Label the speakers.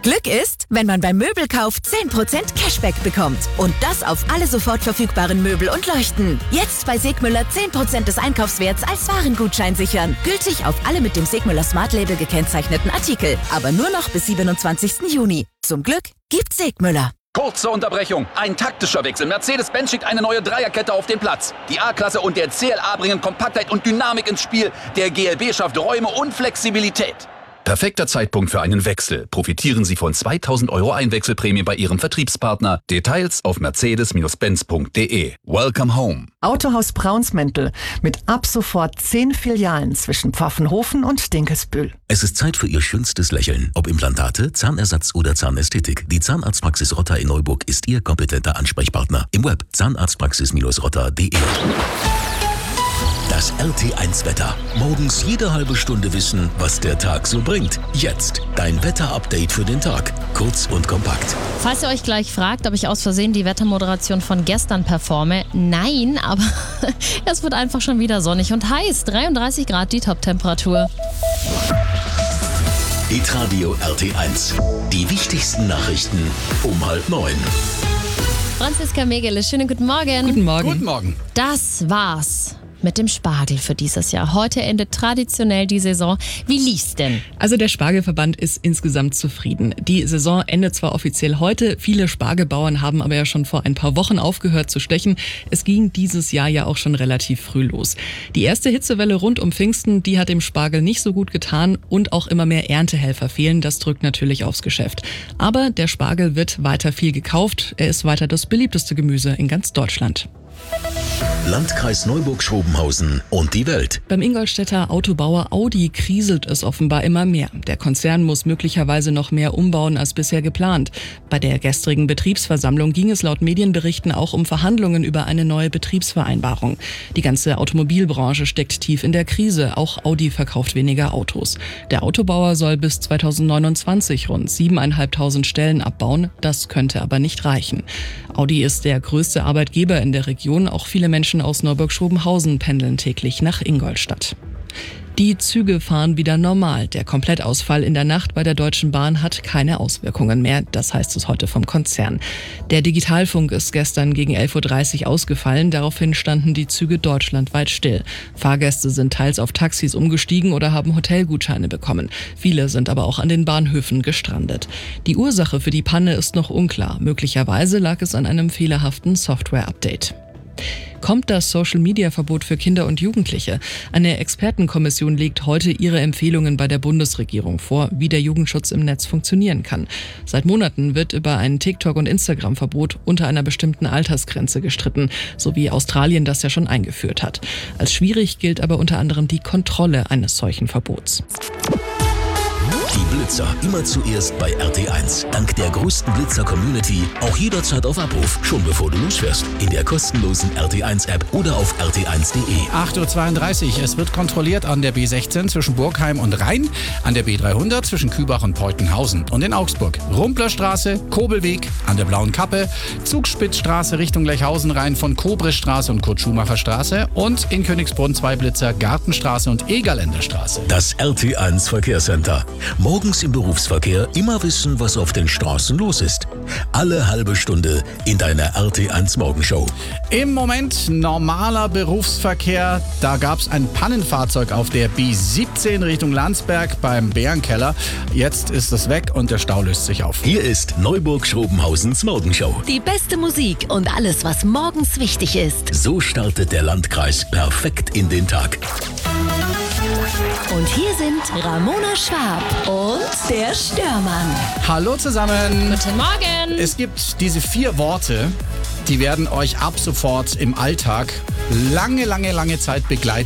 Speaker 1: Glück ist, wenn man beim Möbelkauf 10% Cashback bekommt. Und das auf alle sofort verfügbaren Möbel und Leuchten. Jetzt bei Segmüller 10% des Einkaufswerts als Warengutschein sichern. Gültig auf alle mit dem Segmüller Smart Label gekennzeichneten Artikel. Aber nur noch bis 27. Juni. Zum Glück gibt's Segmüller.
Speaker 2: Kurze Unterbrechung. Ein taktischer Wechsel. Mercedes-Benz schickt eine neue Dreierkette auf den Platz. Die A-Klasse und der CLA bringen Kompaktheit und Dynamik ins Spiel. Der GLB schafft Räume und Flexibilität.
Speaker 3: Perfekter Zeitpunkt für einen Wechsel. Profitieren Sie von 2.000 € Einwechselprämie bei Ihrem Vertriebspartner. Details auf mercedes-benz.de. Welcome home.
Speaker 4: Autohaus Braunsmäntel mit ab sofort 10 Filialen zwischen Pfaffenhofen und Dinkelsbühl.
Speaker 5: Es ist Zeit für Ihr schönstes Lächeln. Ob Implantate, Zahnersatz oder Zahnästhetik. Die Zahnarztpraxis Rotter in Neuburg ist Ihr kompetenter Ansprechpartner. Im Web zahnarztpraxis-rotter.de. Das RT1-Wetter. Morgens jede halbe Stunde wissen, was der Tag so bringt. Jetzt dein Wetter-Update für den Tag. Kurz und kompakt.
Speaker 6: Falls ihr euch gleich fragt, ob ich aus Versehen die Wettermoderation von gestern performe, nein, aber es wird einfach schon wieder sonnig und heiß. 33 Grad die Top-Temperatur.
Speaker 5: Hitradio RT1. Die wichtigsten Nachrichten um 8:30.
Speaker 6: Franziska Megele, schönen guten Morgen.
Speaker 7: Guten Morgen.
Speaker 2: Guten Morgen.
Speaker 6: Das war's mit dem Spargel für dieses Jahr. Heute endet traditionell die Saison. Wie lief's denn?
Speaker 7: Also der Spargelverband ist insgesamt zufrieden. Die Saison endet zwar offiziell heute, viele Spargelbauern haben aber ja schon vor ein paar Wochen aufgehört zu stechen. Es ging dieses Jahr ja auch schon relativ früh los. Die erste Hitzewelle rund um Pfingsten, die hat dem Spargel nicht so gut getan und auch immer mehr Erntehelfer fehlen. Das drückt natürlich aufs Geschäft. Aber der Spargel wird weiter viel gekauft. Er ist weiter das beliebteste Gemüse in ganz Deutschland.
Speaker 5: Landkreis Neuburg-Schrobenhausen und die Welt.
Speaker 7: Beim Ingolstädter Autobauer Audi kriselt es offenbar immer mehr. Der Konzern muss möglicherweise noch mehr umbauen als bisher geplant. Bei der gestrigen Betriebsversammlung ging es laut Medienberichten auch um Verhandlungen über eine neue Betriebsvereinbarung. Die ganze Automobilbranche steckt tief in der Krise. Auch Audi verkauft weniger Autos. Der Autobauer soll bis 2029 rund 7.500 Stellen abbauen. Das könnte aber nicht reichen. Audi ist der größte Arbeitgeber in der Region. Auch viele Menschen aus Neuburg-Schrobenhausen pendeln täglich nach Ingolstadt. Die Züge fahren wieder normal. Der Komplettausfall in der Nacht bei der Deutschen Bahn hat keine Auswirkungen mehr. Das heißt es heute vom Konzern. Der Digitalfunk ist gestern gegen 11.30 Uhr ausgefallen. Daraufhin standen die Züge deutschlandweit still. Fahrgäste sind teils auf Taxis umgestiegen oder haben Hotelgutscheine bekommen. Viele sind aber auch an den Bahnhöfen gestrandet. Die Ursache für die Panne ist noch unklar. Möglicherweise lag es an einem fehlerhaften Software-Update. Kommt das Social-Media-Verbot für Kinder und Jugendliche? Eine Expertenkommission legt heute ihre Empfehlungen bei der Bundesregierung vor, wie der Jugendschutz im Netz funktionieren kann. Seit Monaten wird über ein TikTok- und Instagram-Verbot unter einer bestimmten Altersgrenze gestritten, so wie Australien das ja schon eingeführt hat. Als schwierig gilt aber unter anderem die Kontrolle eines solchen Verbots.
Speaker 5: Die Blitzer immer zuerst bei RT1. Dank der größten Blitzer-Community auch jederzeit auf Abruf, schon bevor du losfährst. In der kostenlosen RT1-App oder auf rt1.de.
Speaker 8: 8.32 Uhr. Es wird kontrolliert an der B16 zwischen Burgheim und Rhein, an der B300 zwischen Kübach und Peutenhausen und in Augsburg. Rumplerstraße, Kobelweg an der Blauen Kappe, Zugspitzstraße Richtung Lechhausen rein von Kobrestraße und Kurt-Schumacher-Straße und in Königsbrunn 2 Blitzer, Gartenstraße und Egerländerstraße.
Speaker 5: Das RT1 Verkehrscenter. Morgens im Berufsverkehr immer wissen, was auf den Straßen los ist. Alle halbe Stunde in deiner RT1 Morgenshow.
Speaker 8: Im Moment normaler Berufsverkehr. Da gab es ein Pannenfahrzeug auf der B17 Richtung Landsberg beim Bärenkeller. Jetzt ist es weg und der Stau löst sich auf.
Speaker 5: Hier ist Neuburg-Schrobenhausens Morgenshow.
Speaker 1: Die beste Musik und alles, was morgens wichtig ist.
Speaker 5: So startet der Landkreis perfekt in den Tag.
Speaker 1: Und hier sind Ramona Schwab und der Störmann.
Speaker 8: Hallo zusammen.
Speaker 6: Guten Morgen.
Speaker 8: Es gibt diese 4 Worte, die werden euch ab sofort im Alltag lange Zeit begleiten.